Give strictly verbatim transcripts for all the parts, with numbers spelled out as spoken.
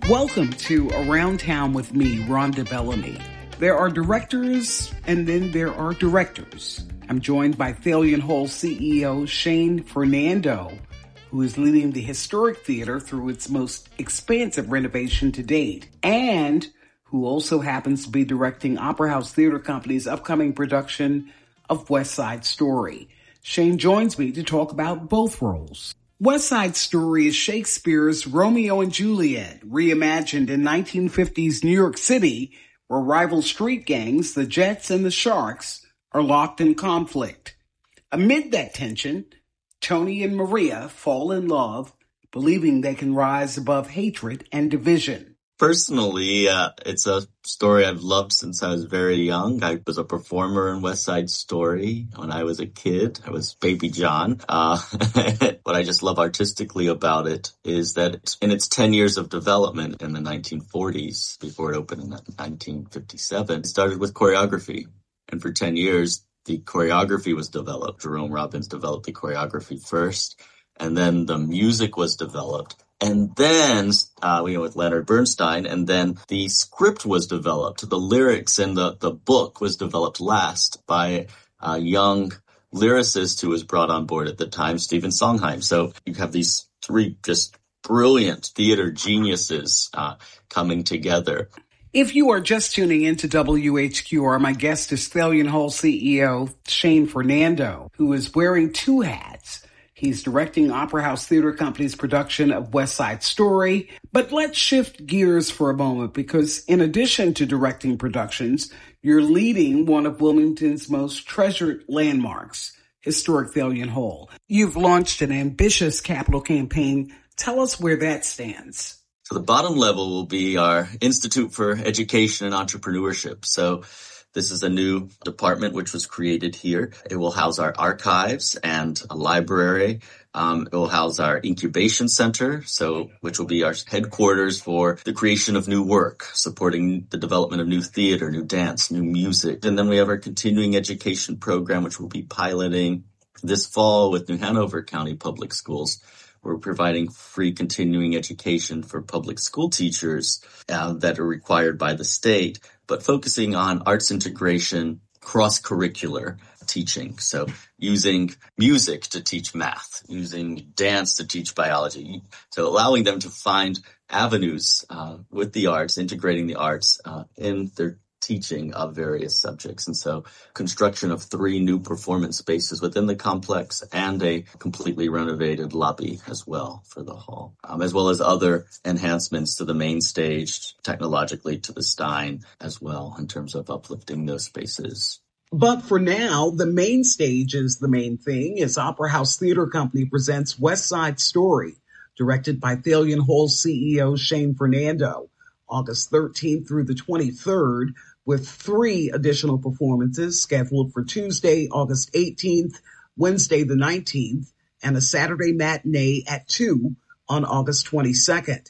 Welcome to Around Town with me, Rhonda Bellamy. There are directors and then there are directors. I'm joined by Thalia Hall C E O Shane Fernando, who is leading the Historic Theater through its most expansive renovation to date, and who also happens to be directing Opera House Theater Company's upcoming production of West Side Story. Shane joins me to talk about both roles. West Side Story is Shakespeare's Romeo and Juliet, reimagined in nineteen fifties New York City, where rival street gangs, the Jets and the Sharks, are locked in conflict. Amid that tension, Tony and Maria fall in love, believing they can rise above hatred and division. Personally, uh, it's a story I've loved since I was very young. I was a performer in West Side Story when I was a kid. I was Baby John. Uh, what I just love artistically about it is that in its ten years of development in the nineteen forties, before it opened in nineteen fifty-seven, it started with choreography. And for ten years, the choreography was developed. Jerome Robbins developed the choreography first, and then the music was developed. And then, uh, we went with Leonard Bernstein, and then the script was developed. The lyrics and the, the book was developed last by a young lyricist who was brought on board at the time, Stephen Sondheim. So you have these three just brilliant theater geniuses uh, coming together. If you are just tuning into W H Q R, my guest is Thalia Hall C E O Shane Fernando, who is wearing two hats. He's directing Opera House Theater Company's production of West Side Story. But let's shift gears for a moment, because in addition to directing productions, you're leading one of Wilmington's most treasured landmarks, Historic Thalia Hall. You've launched an ambitious capital campaign. Tell us where that stands. So the bottom level will be our Institute for Education and Entrepreneurship. So this is a new department which was created here. It will house our archives and a library. Um, it will house our incubation center, so which will be our headquarters for the creation of new work, supporting the development of new theater, new dance, new music. And then we have our continuing education program, which we'll be piloting this fall with New Hanover County Public Schools. We're providing free continuing education for public school teachers uh, that are required by the state, but focusing on arts integration, cross-curricular teaching. So using music to teach math, using dance to teach biology. So allowing them to find avenues uh, with the arts, integrating the arts uh, in their teaching of various subjects. And so construction of three new performance spaces within the complex and a completely renovated lobby as well for the hall, um, as well as other enhancements to the main stage, technologically to the Stein as well, in terms of uplifting those spaces. But for now, the main stage is the main thing, as Opera House Theater Company presents West Side Story, directed by Thalia Hall C E O Shane Fernando, August thirteenth through the twenty-third, with three additional performances scheduled for Tuesday, August eighteenth, Wednesday the nineteenth, and a Saturday matinee at two on August twenty-second.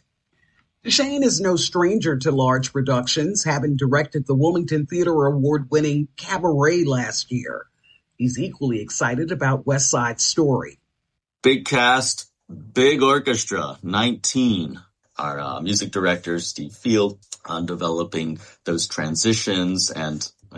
Shane is no stranger to large productions, having directed the Wilmington Theater Award-winning Cabaret last year. He's equally excited about West Side Story. Big cast, big orchestra, nineteen. Our uh, music director, Steve Field, on developing those transitions and